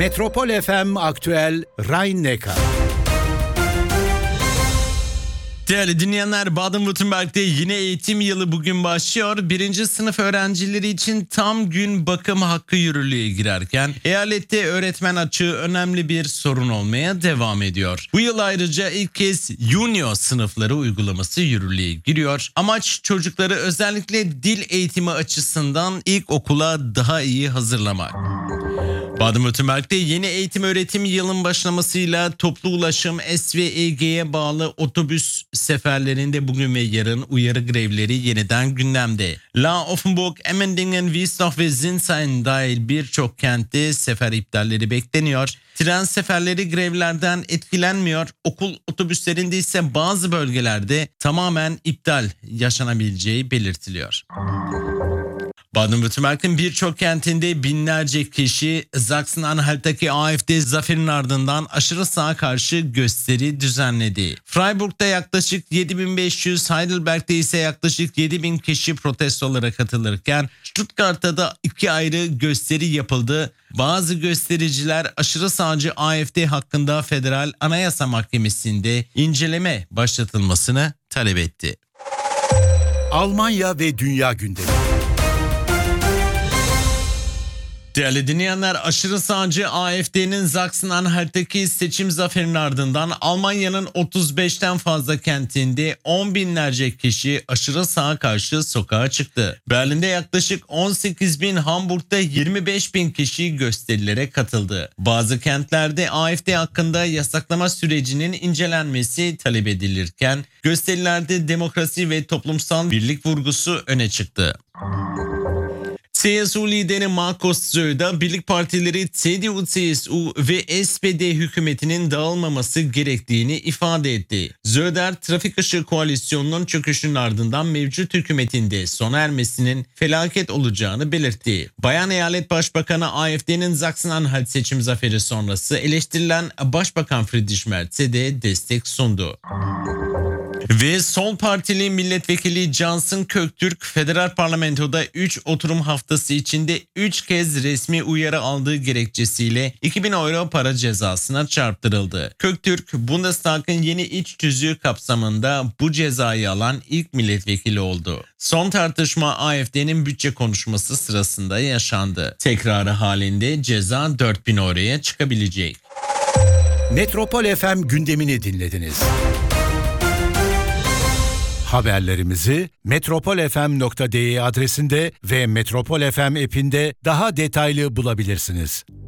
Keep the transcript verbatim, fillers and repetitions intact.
Metropol F M Aktüel Rhein-Neckar. Değerli dinleyenler, Baden-Württemberg'de yine eğitim yılı bugün başlıyor. Birinci sınıf öğrencileri için tam gün bakım hakkı yürürlüğe girerken eyalette öğretmen açığı önemli bir sorun olmaya devam ediyor. Bu yıl ayrıca ilk kez junior sınıfları uygulaması yürürlüğe giriyor. Amaç çocukları özellikle dil eğitimi açısından ilk okula daha iyi hazırlamak. Baden-Württemberg'de yeni eğitim öğretim yılın başlamasıyla toplu ulaşım S V E G'ye bağlı otobüs seferlerinde bugün ve yarın uyarı grevleri yeniden gündemde. La Offenburg, Emmendingen, Wiesloch ve Sinsheim dahil birçok kentte sefer iptalleri bekleniyor. Tren seferleri grevlerden etkilenmiyor. Okul otobüslerinde ise bazı bölgelerde tamamen iptal yaşanabileceği belirtiliyor. Baden-Württemberg'in birçok kentinde binlerce kişi Sachsen-Anhalt'taki A F D zaferinin ardından aşırı sağa karşı gösteri düzenledi. Freiburg'da yaklaşık yedi bin beş yüz, Heidelberg'de ise yaklaşık yedi bin kişi protestolara katılırken Stuttgart'ta da iki ayrı gösteri yapıldı. Bazı göstericiler aşırı sağcı A F D hakkında Federal Anayasa Mahkemesi'nde inceleme başlatılmasını talep etti. Almanya ve Dünya Gündemi. Değerli dinleyenler, aşırı sağcı A F D'nin Sachsen-Anhalt'taki seçim zaferinin ardından Almanya'nın otuz beşten fazla kentinde on binlerce kişi aşırı sağa karşı sokağa çıktı. Berlin'de yaklaşık on sekiz bin, Hamburg'da yirmi beş bin kişi gösterilere katıldı. Bazı kentlerde A F D hakkında yasaklama sürecinin incelenmesi talep edilirken gösterilerde demokrasi ve toplumsal birlik vurgusu öne çıktı. C S U lideri Markus Söder, birlik partileri C D U, C S U ve S P D hükümetinin dağılmaması gerektiğini ifade etti. Söder, trafik ışığı koalisyonunun çöküşünün ardından mevcut hükümetinde sona ermesinin felaket olacağını belirtti. Bayan Eyalet Başbakanı A F D'nin Sachsen-Anhalt seçim zaferi sonrası eleştirilen Başbakan Friedrich Merz'e de destek sundu. Ve Sol Partili milletvekili Cansın Köktürk, federal parlamentoda üç oturum haftası içinde üç kez resmi uyarı aldığı gerekçesiyle iki bin euro para cezasına çarptırıldı. Köktürk, Bundestag'ın yeni iç tüzüğü kapsamında bu cezayı alan ilk milletvekili oldu. Son tartışma A F D'nin bütçe konuşması sırasında yaşandı. Tekrarı halinde ceza dört bin euroya çıkabilecek. Metropol F M gündemini dinlediniz. Haberlerimizi metropol f m nokta d e adresinde ve Metropol F M app'inde daha detaylı bulabilirsiniz.